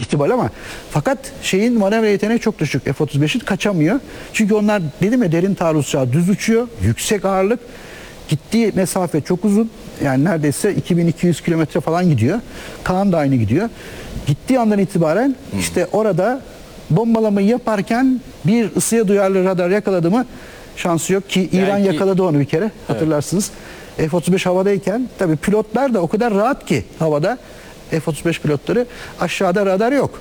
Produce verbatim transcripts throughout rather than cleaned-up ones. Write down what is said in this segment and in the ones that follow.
ihtimal ama fakat şeyin manevra yeteneği çok düşük. F otuz beşin kaçamıyor. Çünkü onlar dedim ya derin taarruz uçağı düz uçuyor. Yüksek ağırlık. Gittiği mesafe çok uzun. Yani neredeyse iki bin iki yüz kilometre falan gidiyor. Kaan da aynı gidiyor. Gittiği andan itibaren hmm. işte orada bombalamayı yaparken bir ısıya duyarlı radar yakaladı mı şansı yok ki İran Belki... yakaladı onu bir kere hatırlarsınız. Evet. F otuz beş havadayken tabii pilotlar da o kadar rahat ki havada F otuz beş pilotları aşağıda radar yok.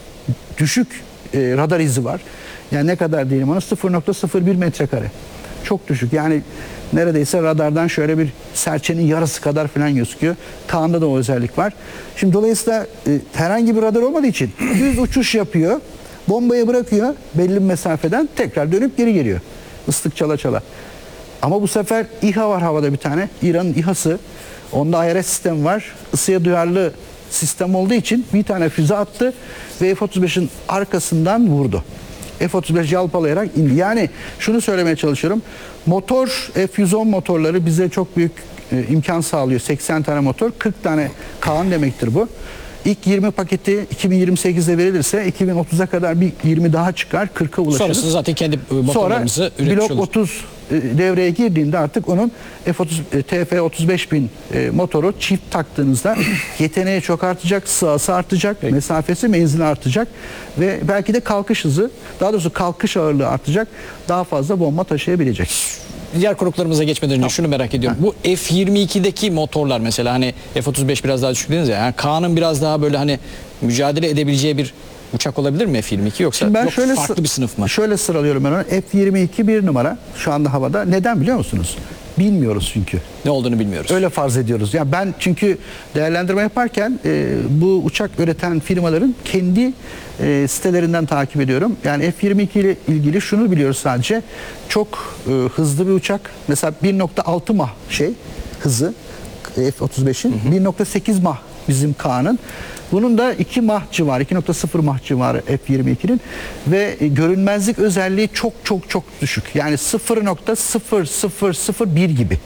Düşük e, radar izi var. Yani ne kadar diyelim ona sıfır nokta sıfır bir metrekare. Çok düşük. Yani neredeyse radardan şöyle bir serçenin yarısı kadar falan gözüküyor. Kaan'da da o özellik var. Şimdi dolayısıyla e, herhangi bir radar olmadığı için düz uçuş yapıyor. Bombayı bırakıyor belli bir mesafeden tekrar dönüp geri geliyor. Islık çala çala. Ama bu sefer İHA var havada bir tane. İran'ın İHA'sı. Onda I R S sistemi var. Isıya duyarlı sistem olduğu için bir tane füze attı ve F otuz beşin arkasından vurdu. F otuz beş yalpalayarak indi. Yani şunu söylemeye çalışıyorum. Motor F yüz on motorları bize çok büyük e, imkan sağlıyor. seksen tane motor, kırk tane Kaan demektir bu. İlk yirmi paketi iki bin yirmi sekizde verilirse iki bin otuza kadar bir yirmi daha çıkar, kırka ulaşırız. Sonrasında zaten kendi motorlarımızı üretmiş oluruz. Blok otuz devreye girdiğinde artık onun F otuz, T F otuz beş bin motoru çift taktığınızda yeteneği çok artacak, sığası artacak, Peki. mesafesi, menzili artacak ve belki de kalkış hızı, daha doğrusu kalkış ağırlığı artacak, daha fazla bomba taşıyabilecek. Diğer konuklarımıza geçmeden önce tamam. şunu merak ediyorum. Ha. Bu F yirmi ikideki motorlar mesela hani F otuz beş biraz daha düşük dediniz ya. Yani Kaan'ın biraz daha böyle hani mücadele edebileceği bir uçak olabilir mi F yirmi iki yoksa ben şöyle farklı bir sınıf mı? Şöyle sıralıyorum ben onu. F yirmi iki bir numara şu anda havada. Neden biliyor musunuz? Bilmiyoruz çünkü. Ne olduğunu bilmiyoruz. Öyle farz ediyoruz. Ya ben çünkü değerlendirme yaparken e, bu uçak üreten firmaların kendi e, sitelerinden takip ediyorum. Yani F yirmi iki ile ilgili şunu biliyoruz sadece. Çok e, hızlı bir uçak. Mesela bir nokta altı mah şey hızı F otuz beşin bir nokta sekiz mah bizim Kaan'ın. Bunun da iki mah civarı, iki nokta sıfır mah civarı F yirmi ikinin ve görünmezlik özelliği çok çok çok düşük. Yani sıfır nokta sıfır sıfır sıfır bir gibi.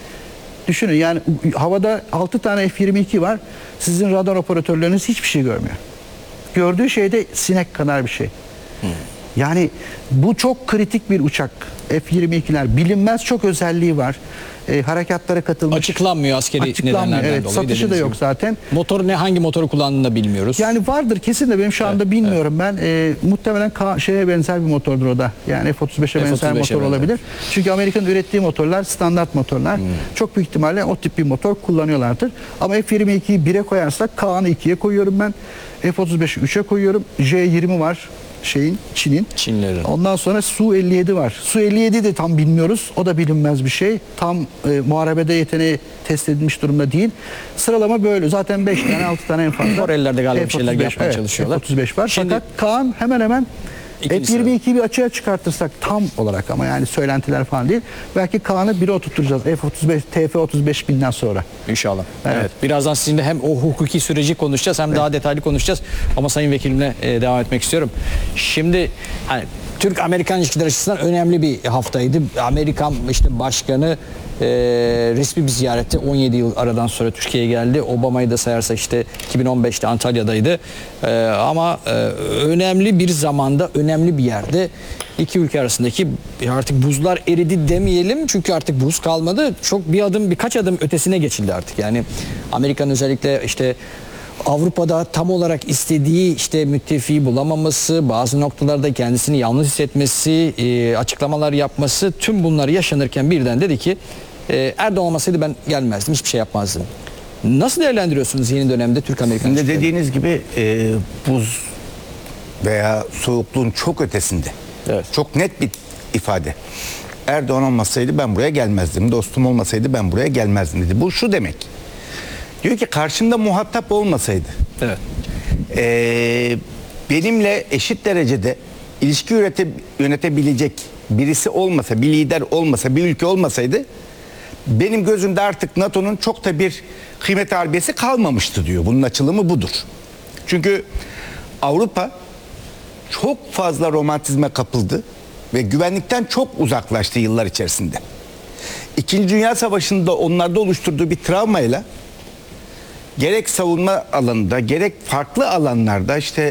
Düşünün yani havada altı tane F yirmi iki var. Sizin radar operatörleriniz hiçbir şey görmüyor. Gördüğü şey de sinek kadar bir şey. Hmm. Yani bu çok kritik bir uçak. F yirmi ikiler bilinmez çok özelliği var. E, harekatlara katılmış. Açıklanmıyor askeri Açıklanmıyor, nedenlerden evet, dolayı. Satışı da yok gibi. zaten. Motor ne hangi motoru kullandığını da bilmiyoruz. Yani vardır kesin de benim şu anda evet, bilmiyorum evet. ben. E, muhtemelen K şeye benzer bir motordur o da. Yani F otuz beşe benzer motor benzer. olabilir. Çünkü Amerika'nın ürettiği motorlar standart motorlar. Hmm. Çok büyük ihtimalle o tip bir motor kullanıyorlardır. Ama F yirmi ikiyi bire koyarsak Kaan'ı ikiye koyuyorum ben. F otuz beşi üçe koyuyorum. J yirmi var. Şeyin Çin'in. Çinlerin. Ondan sonra Su elli yedi var. Su elli yedi de tam bilmiyoruz. O da bilinmez bir şey. Tam e, muharebede yeteneği test edilmiş durumda değil. Sıralama böyle. Zaten beş tane altı tane en fazla. Koreliler galiba bir şeyler yapmaya evet, çalışıyorlar. F otuz beş var. Şimdi, fakat Kaan hemen hemen F yirmi ikiyi bir açığa çıkartırsak tam olarak ama yani söylentiler falan değil. Belki Kaan'ı bire oturtacağız F otuz beş, T F otuz beş binden sonra. İnşallah. Evet. evet. Birazdan sizinle hem o hukuki süreci konuşacağız hem evet. daha detaylı konuşacağız. Ama Sayın Vekilimle e, devam etmek istiyorum. Şimdi hani Türk-Amerikan ilişkiler açısından önemli bir haftaydı. Amerikan işte başkanı e, resmi bir ziyarette on yedi yıl aradan sonra Türkiye'ye geldi. Obama'yı da sayarsak işte iki bin on beşte Antalya'daydı. E, ama e, önemli bir zamanda, önemli bir yerde iki ülke arasındaki artık buzlar eridi demeyelim. Çünkü artık buz kalmadı. Çok bir adım, birkaç adım ötesine geçildi artık. Yani Amerika'nın özellikle işte Avrupa'da tam olarak istediği işte müttefiği bulamaması, bazı noktalarda kendisini yalnız hissetmesi, e, açıklamalar yapması, tüm bunlar yaşanırken birden dedi ki e, Erdoğan olmasaydı ben gelmezdim, hiçbir şey yapmazdım. Nasıl değerlendiriyorsunuz yeni dönemde Türk-Amerikan ilişkileri? Şimdi dediğiniz gibi e, buz veya soğukluğun çok ötesinde. Evet. Çok net bir ifade. Erdoğan olmasaydı ben buraya gelmezdim, dostum olmasaydı ben buraya gelmezdim dedi. Bu şu demek. Diyor ki karşımda muhatap olmasaydı, evet. e, benimle eşit derecede ilişki yönete, yönetebilecek birisi olmasa, bir lider olmasa, bir ülke olmasaydı benim gözümde artık NATO'nun çok da bir kıymet harbiyesi kalmamıştı diyor. Bunun açılımı budur. Çünkü Avrupa çok fazla romantizme kapıldı ve güvenlikten çok uzaklaştı yıllar içerisinde. İkinci Dünya Savaşı'nda onlarda oluşturduğu bir travmayla gerek savunma alanında gerek farklı alanlarda işte